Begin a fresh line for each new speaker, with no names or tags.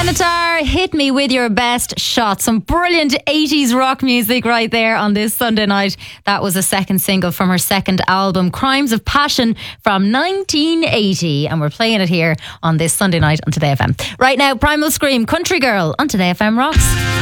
Benatar, hit me with your best shot. Some brilliant 80s rock music right there on this Sunday night. That was a second single from her second album, Crimes of Passion, from 1980. And we're playing it here on this Sunday night on Today FM. Right now, Primal Scream, Country Girl on Today FM Rocks.